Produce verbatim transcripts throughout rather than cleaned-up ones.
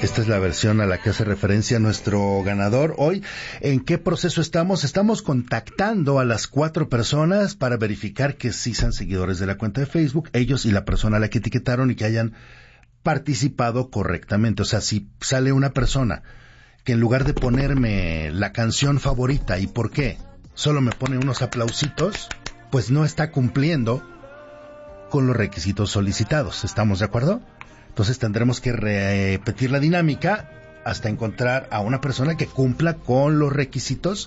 Esta es la versión a la que hace referencia nuestro ganador hoy. ¿En qué proceso estamos? Estamos contactando a las cuatro personas para verificar que sí sean seguidores de la cuenta de Facebook, ellos y la persona a la que etiquetaron, y que hayan participado correctamente. O sea, si sale una persona que en lugar de ponerme la canción favorita, ¿y por qué? Solo me pone unos aplausitos, pues no está cumpliendo con los requisitos solicitados. ¿Estamos de acuerdo? Entonces tendremos que repetir la dinámica hasta encontrar a una persona que cumpla con los requisitos.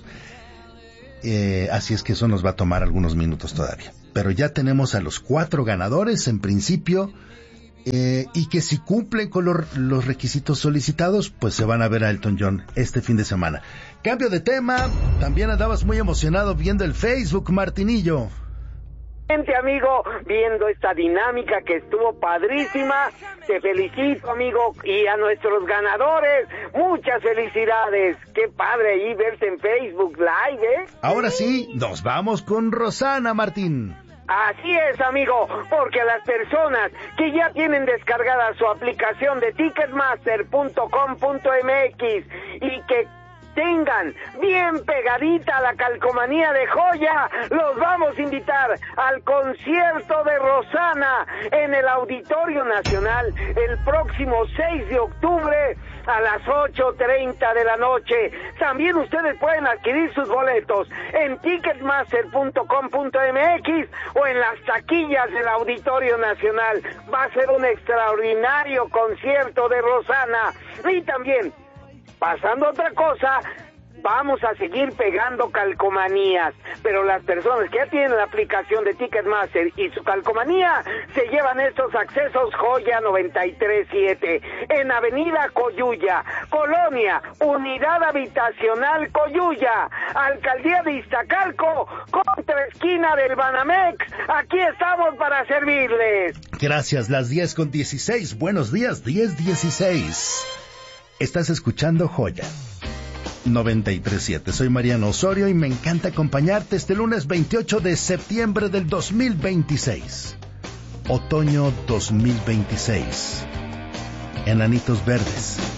Eh, así es que eso nos va a tomar algunos minutos todavía. Pero ya tenemos a los cuatro ganadores en principio, eh, y que si cumplen con los, los requisitos solicitados, pues se van a ver a Elton John este fin de semana. Cambio de tema, también andabas muy emocionado viendo el Facebook, Martinillo. Amigo, viendo esta dinámica que estuvo padrísima, te felicito, amigo, y a nuestros ganadores, muchas felicidades. Qué padre ahí verse en Facebook Live, ¿eh? Ahora sí, nos vamos con Rosana, Martín. Así es, amigo, porque a las personas que ya tienen descargada su aplicación de ticketmaster punto com punto m x y que tengan bien pegadita la calcomanía de Joya, los vamos a invitar al concierto de Rosana en el Auditorio Nacional el próximo seis de octubre a las ocho treinta de la noche. También ustedes pueden adquirir sus boletos en ticketmaster punto com punto m x o en las taquillas del Auditorio Nacional. Va a ser un extraordinario concierto de Rosana. Y también, pasando a otra cosa, vamos a seguir pegando calcomanías, pero las personas que ya tienen la aplicación de Ticketmaster y su calcomanía se llevan estos accesos Joya noventa y tres siete en Avenida Coyuya, Colonia, Unidad Habitacional Coyuya, Alcaldía de Iztacalco, contra esquina del Banamex. Aquí estamos para servirles. Gracias, las diez con dieciséis. Buenos días, diez dieciséis. Estás escuchando Joya noventa y tres siete. Soy Mariano Osorio y me encanta acompañarte este lunes veintiocho de septiembre del dos mil veintiséis. Otoño dos mil veintiséis. Enanitos verdes.